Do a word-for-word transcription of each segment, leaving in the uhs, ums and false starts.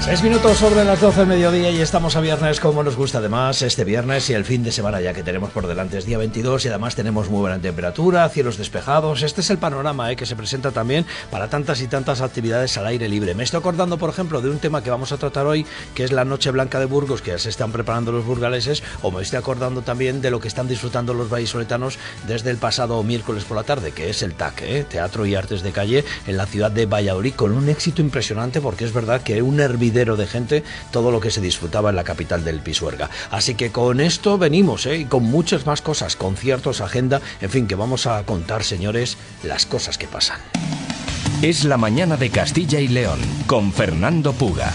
Tres minutos sobre las doce del mediodía y estamos a viernes, como nos gusta además este viernes y el fin de semana ya que tenemos por delante. Es día veintidós y además tenemos muy buena temperatura, cielos despejados. Este es el panorama eh, que se presenta también para tantas y tantas actividades al aire libre. Me estoy acordando, por ejemplo, de un tema que vamos a tratar hoy, que es la Noche Blanca de Burgos, que ya se están preparando los burgaleses, o me estoy acordando también de lo que están disfrutando los vallisoletanos desde el pasado miércoles por la tarde, que es el T A C, eh, Teatro y Artes de Calle, en la ciudad de Valladolid, con un éxito impresionante, porque es verdad que un hervidero de gente, todo lo que se disfrutaba en la capital del Pisuerga. Así que con esto venimos, ¿eh? Y con muchas más cosas, conciertos, agenda, en fin, que vamos a contar, señores, las cosas que pasan. Es la mañana de Castilla y León, con Fernando Puga.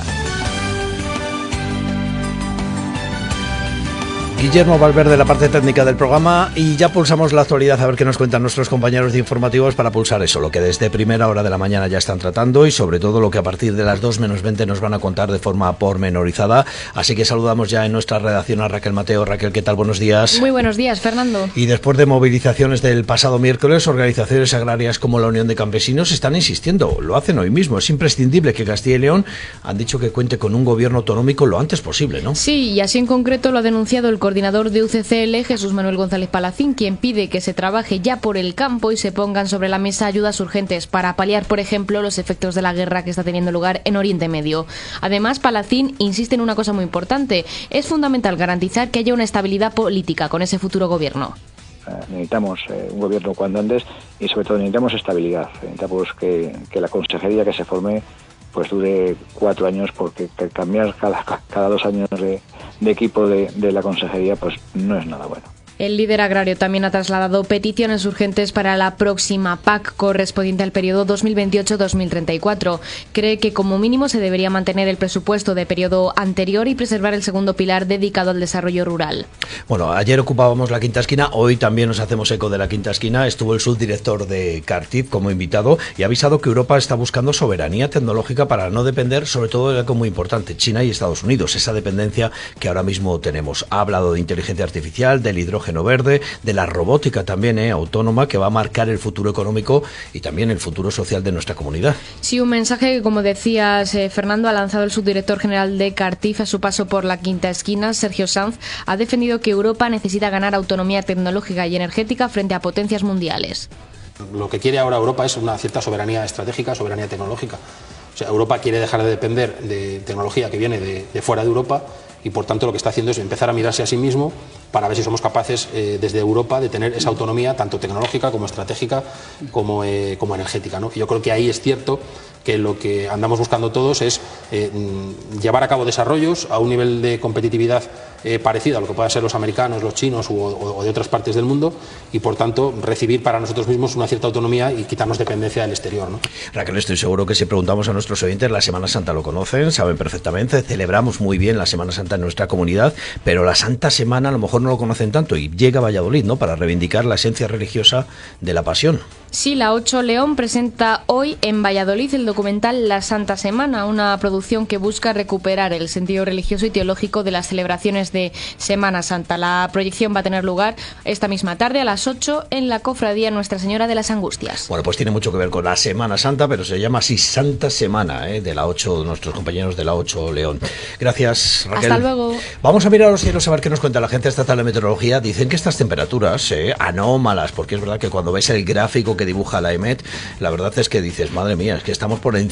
Guillermo Valverde, la parte técnica del programa, y ya pulsamos la actualidad a ver qué nos cuentan nuestros compañeros de informativos para pulsar eso, lo que desde primera hora de la mañana ya están tratando y sobre todo lo que a partir de las dos menos veinte nos van a contar de forma pormenorizada. Así que saludamos ya en nuestra redacción a Raquel Mateo. Raquel, ¿qué tal? Buenos días. Muy buenos días, Fernando. Y después de movilizaciones del pasado miércoles, organizaciones agrarias como la Unión de Campesinos están insistiendo, lo hacen hoy mismo, es imprescindible que Castilla y León han dicho que cuente con un gobierno autonómico lo antes posible, ¿no? Sí, y así en concreto lo ha denunciado el coordinador de U C C L, Jesús Manuel González Palacín, quien pide que se trabaje ya por el campo y se pongan sobre la mesa ayudas urgentes para paliar, por ejemplo, los efectos de la guerra que está teniendo lugar en Oriente Medio. Además, Palacín insiste en una cosa muy importante: es fundamental garantizar que haya una estabilidad política con ese futuro gobierno. Necesitamos eh, un gobierno cuando antes y sobre todo necesitamos estabilidad. Necesitamos que, que la consejería que se forme pues dure cuatro años, porque cambiar cada, cada dos años de, de equipo de, de la consejería pues no es nada bueno. El líder agrario también ha trasladado peticiones urgentes para la próxima P A C correspondiente al periodo dos mil veintiocho a dos mil treinta y cuatro. Cree que como mínimo se debería mantener el presupuesto de periodo anterior y preservar el segundo pilar dedicado al desarrollo rural. Bueno, ayer ocupábamos la quinta esquina, hoy también nos hacemos eco de la quinta esquina. Estuvo el subdirector de Cartif como invitado y ha avisado que Europa está buscando soberanía tecnológica para no depender, sobre todo de algo muy importante, China y Estados Unidos, esa dependencia que ahora mismo tenemos. Ha hablado de inteligencia artificial, del hidrógeno verde, de la robótica también eh, autónoma, que va a marcar el futuro económico y también el futuro social de nuestra comunidad. Sí, un mensaje que, como decías, eh, Fernando, ha lanzado el subdirector general de Cartif a su paso por la quinta esquina. Sergio Sanz ha defendido que Europa necesita ganar autonomía tecnológica y energética frente a potencias mundiales. Lo que quiere ahora Europa es una cierta soberanía estratégica, soberanía tecnológica. O sea, Europa quiere dejar de depender de tecnología que viene de, de fuera de Europa y, por tanto, lo que está haciendo es empezar a mirarse a sí mismo para ver si somos capaces eh, desde Europa de tener esa autonomía tanto tecnológica como estratégica como, eh, como energética, ¿no? Y yo creo que ahí es cierto que lo que andamos buscando todos es eh, llevar a cabo desarrollos a un nivel de competitividad eh, parecido a lo que puedan ser los americanos, los chinos o, o, o de otras partes del mundo y, por tanto, recibir para nosotros mismos una cierta autonomía y quitarnos dependencia del exterior, ¿no? Raquel, estoy seguro que si preguntamos a nuestros oyentes, la Semana Santa lo conocen, saben perfectamente, celebramos muy bien la Semana Santa en nuestra comunidad, pero la Santa Semana a lo mejor no lo conocen tanto y llega a Valladolid, ¿no?, para reivindicar la esencia religiosa de la Pasión. Sí, la ocho León presenta hoy en Valladolid el documental La Santa Semana, una producción que busca recuperar el sentido religioso y teológico de las celebraciones de Semana Santa. La proyección va a tener lugar esta misma tarde a las ocho en la Cofradía Nuestra Señora de las Angustias. Bueno, pues tiene mucho que ver con la Semana Santa, pero se llama así Santa Semana, ¿eh?, de la ocho, de nuestros compañeros de la ocho León. Gracias, Raquel. Hasta luego. Vamos a mirar a los cielos a ver qué nos cuenta la Agencia Estatal de Meteorología. Dicen que estas temperaturas eh, anómalas, porque es verdad que cuando ves el gráfico que dibuja la EMET, la verdad es que dices, madre mía, es que estamos por encima